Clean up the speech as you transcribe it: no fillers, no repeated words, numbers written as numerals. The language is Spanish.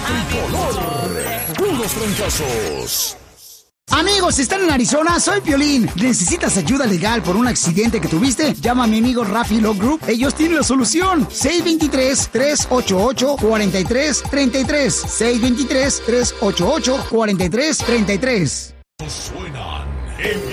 tricolor. Puros trancazos. Amigos, si están en Arizona, soy Piolín. ¿Necesitas ayuda legal por un accidente que tuviste? Llama a mi amigo Rafi Law Group. Ellos tienen la solución. 623-388-4333. 623-388-4333. Suenan en